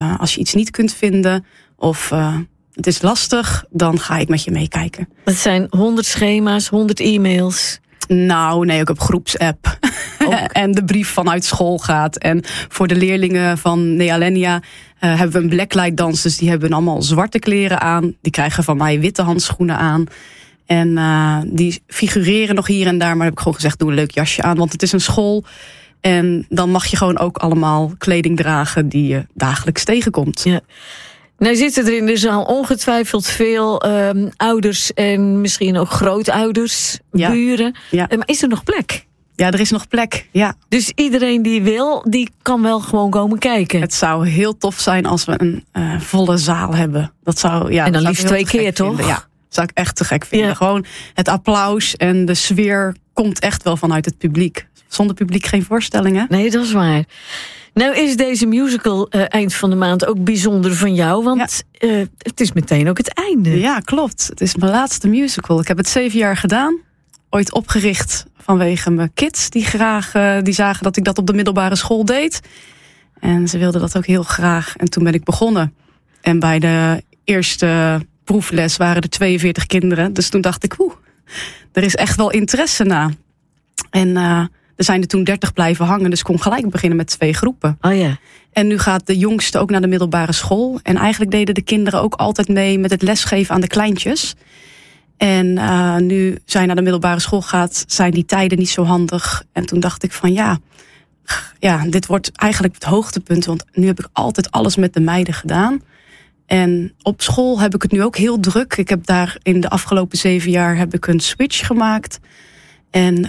als je iets niet kunt vinden of het is lastig, dan ga ik met je meekijken. Het zijn 100 schema's, 100 e-mails. Nou, nee, ook op groepsapp. En de brief vanuit school gaat. En voor de leerlingen van Nealenia hebben we een blacklight dans. Dus die hebben allemaal zwarte kleren aan. Die krijgen van mij witte handschoenen aan. En die figureren nog hier en daar. Maar heb ik gewoon gezegd, doe een leuk jasje aan. Want het is een school. En dan mag je gewoon ook allemaal kleding dragen die je dagelijks tegenkomt. Ja. Nou zitten er in de zaal ongetwijfeld veel ouders en misschien ook grootouders, buren. Ja. Maar is er nog plek? Ja, er is nog plek, ja. Dus iedereen die wil, die kan wel gewoon komen kijken. Het zou heel tof zijn als we een volle zaal hebben. Dat zou, ja, en dan dat liefst zou 2 ik heel keer, toch? vinden. Ja, dat zou ik echt te gek vinden. Ja. Gewoon het applaus en de sfeer komt echt wel vanuit het publiek. Zonder publiek geen voorstellingen. Nee, dat is waar. Nou is deze musical eind van de maand ook bijzonder van jou, want het is meteen ook het einde. Ja, klopt. Het is mijn laatste musical. Ik heb het 7 jaar gedaan. Ooit opgericht vanwege mijn kids die zagen dat ik dat op de middelbare school deed. En ze wilden dat ook heel graag. En toen ben ik begonnen. En bij de eerste proefles waren er 42 kinderen. Dus toen dacht ik, er is echt wel interesse na. En er zijn er toen 30 blijven hangen. Dus ik kon gelijk beginnen met 2 groepen. Oh ja. En nu gaat de jongste ook naar de middelbare school. En eigenlijk deden de kinderen ook altijd mee met het lesgeven aan de kleintjes. En nu zij naar de middelbare school gaat, zijn die tijden niet zo handig. En toen dacht ik van ja, dit wordt eigenlijk het hoogtepunt. Want nu heb ik altijd alles met de meiden gedaan. En op school heb ik het nu ook heel druk. Ik heb daar in de afgelopen 7 jaar heb ik een switch gemaakt. En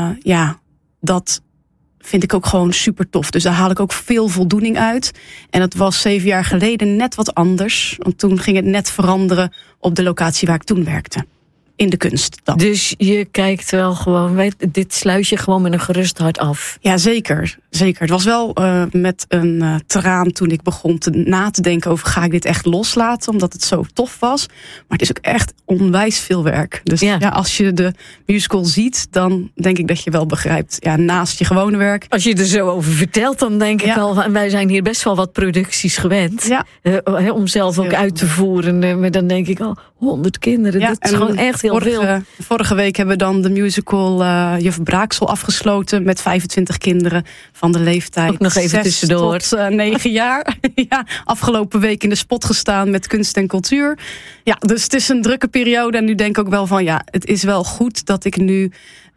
dat vind ik ook gewoon super tof. Dus daar haal ik ook veel voldoening uit. En dat was 7 jaar geleden net wat anders. Want toen ging het net veranderen op de locatie waar ik toen werkte. In de kunst dan. Dus je kijkt wel gewoon, dit sluit je gewoon met een gerust hart af. Ja, zeker. Zeker. Het was wel met een traan toen ik begon na te denken over, ga ik dit echt loslaten? Omdat het zo tof was. Maar het is ook echt onwijs veel werk. Dus ja, als je de musical ziet, dan denk ik dat je wel begrijpt. Ja, naast je gewone werk. Als je er zo over vertelt, dan denk ik al, en wij zijn hier best wel wat producties gewend. Ja. Om zelf ook uit te voeren. Maar dan denk ik al, 100 kinderen. Ja, dat is gewoon echt heel veel. Vorige week hebben we dan de musical Juf Braaksel afgesloten met 25 kinderen van de leeftijd ook nog even 6 tot 9 jaar. Ja, afgelopen week in de spot gestaan met kunst en cultuur. Ja, dus het is een drukke periode. En nu denk ik ook wel van, het is wel goed dat ik nu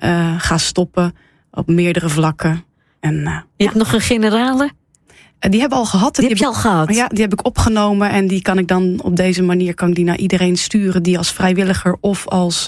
ga stoppen op meerdere vlakken. En, je hebt nog een generale? Die hebben we al gehad. Die heb je al gehad? Ja, die heb ik opgenomen. En die kan ik dan op deze manier naar iedereen sturen die als vrijwilliger of als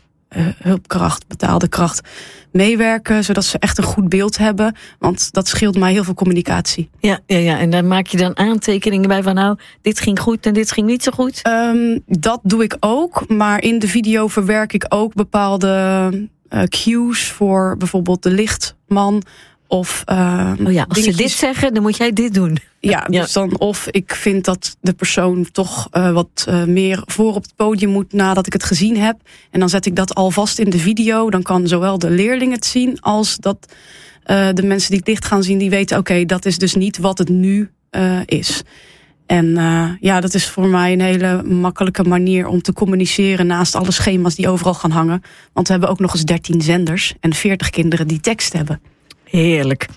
hulpkracht, betaalde kracht meewerken. Zodat ze echt een goed beeld hebben. Want dat scheelt mij heel veel communicatie. Ja. En daar maak je dan aantekeningen bij van dit ging goed en dit ging niet zo goed? Dat doe ik ook. Maar in de video verwerk ik ook bepaalde cues voor bijvoorbeeld de lichtman. Of, als ze dit zeggen, dan moet jij dit doen. Ja, dus dan of ik vind dat de persoon toch wat meer voor op het podium moet nadat ik het gezien heb. En dan zet ik dat alvast in de video. Dan kan zowel de leerling het zien als dat de mensen die het licht gaan zien, die weten, oké, dat is dus niet wat het nu is. En dat is voor mij een hele makkelijke manier om te communiceren naast alle schema's die overal gaan hangen. Want we hebben ook nog eens 13 zenders en 40 kinderen die tekst hebben. Heerlijk.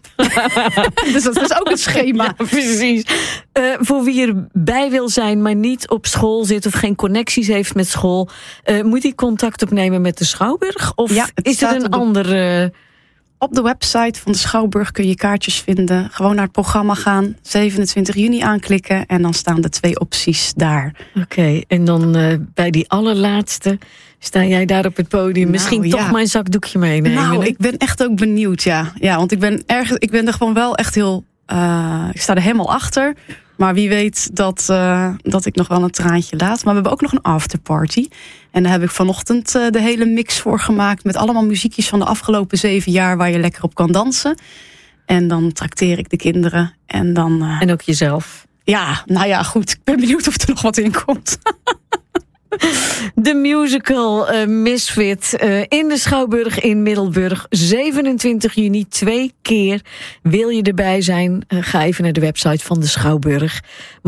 Dus dat is ook een schema. Ja, precies. Voor wie erbij wil zijn, maar niet op school zit of geen connecties heeft met school, moet hij contact opnemen met de Schouwburg? Of is er een andere? Op de website van de Schouwburg kun je kaartjes vinden. Gewoon naar het programma gaan, 27 juni aanklikken en dan staan de 2 opties daar. Oké, en dan bij die allerlaatste sta jij daar op het podium. Misschien toch mijn zakdoekje meenemen. Nou, ik ben echt ook benieuwd, ja. Ja, want ik ben er gewoon wel echt heel, ik sta er helemaal achter. Maar wie weet dat ik nog wel een traantje laat. Maar we hebben ook nog een afterparty. En daar heb ik vanochtend de hele mix voor gemaakt. Met allemaal muziekjes van de afgelopen 7 jaar waar je lekker op kan dansen. En dan trakteer ik de kinderen. En ook jezelf. Ja, nou ja, goed. Ik ben benieuwd of er nog wat in komt. De musical Misfit in de Schouwburg in Middelburg. 27 juni, 2 keer. Wil je erbij zijn? Ga even naar de website van de Schouwburg.